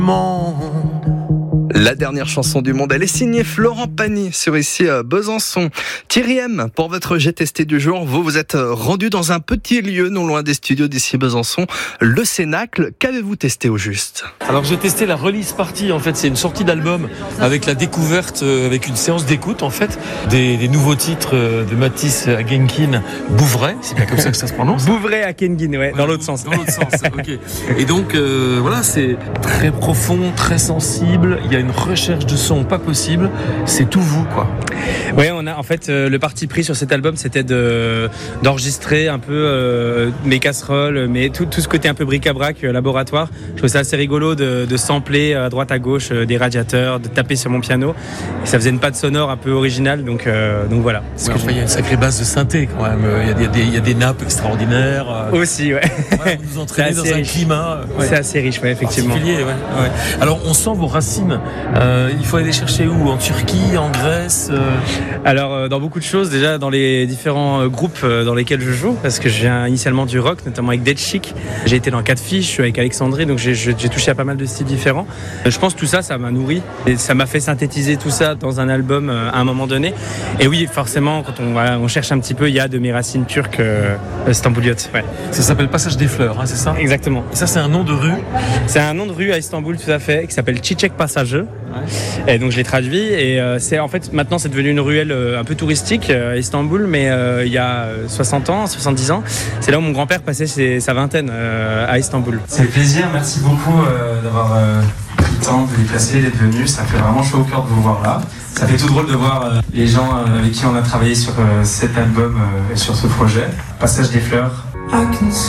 La dernière chanson du monde, elle est signée Florent Pagny sur ici Besançon. Thierry M, pour votre J'ai testé du jour, vous vous êtes rendu dans un petit lieu non loin des studios d'ici Besançon, le Cénacle. Qu'avez-vous testé au juste ? Alors j'ai testé la release party, en fait c'est une sortie d'album avec la découverte, avec une séance d'écoute en fait, des nouveaux titres de Mathis Agenkin, Bouvray, c'est bien comme ça que ça se prononce. Bouvray Agenkin, ouais, dans l'autre sens. Dans l'autre sens, ok. Et donc voilà, c'est très profond, très sensible, il y a une recherche de son pas possible, c'est tout vous quoi. Ouais, on a en fait le parti pris sur cet album, c'était d'enregistrer un peu mes casseroles, mais tout ce côté un peu bric-à-brac laboratoire. Je trouve ça assez rigolo de sampler à droite à gauche des radiateurs, de taper sur mon piano. Et ça faisait une patte sonore un peu originale, donc voilà. Ouais, enfin, il y a une sacrée base de synthé quand même. Il y a des nappes extraordinaires. Aussi, ouais. Ouais, vous nous entraînez dans un climat. Ouais. C'est assez riche, ouais, effectivement. Particulier, ouais. Alors on sent vos racines. Il faut aller chercher où ? En Turquie, en Grèce Alors dans beaucoup de choses, déjà dans les différents groupes dans lesquels je joue, parce que je viens initialement du rock, notamment avec Dead Chic. J'ai été dans 4 Fiches, je suis avec Alexandrie, donc j'ai touché à pas mal de styles différents. Je pense que tout ça, ça m'a nourri et ça m'a fait synthétiser tout ça dans un album à un moment donné. Et oui, forcément, quand on cherche un petit peu, il y a de mes racines turques stambouliotes. Ouais. Ça s'appelle Passage des Fleurs, hein, c'est ça ? Exactement. Et ça, c'est un nom de rue ? C'est un nom de rue à Istanbul, tout à fait, qui s'appelle Çiçek Passagı. Ouais. Et donc je l'ai traduit et c'est en fait maintenant c'est devenu une ruelle un peu touristique à Istanbul, mais il y a 60 ans, 70 ans, c'est là où mon grand-père passait sa vingtaine à Istanbul. C'est le plaisir, merci beaucoup d'avoir pris le temps de vous déplacer, d'être venu, ça fait vraiment chaud au cœur de vous voir là. Ça fait tout drôle de voir les gens avec qui on a travaillé sur cet album et sur ce projet. Passage des Fleurs.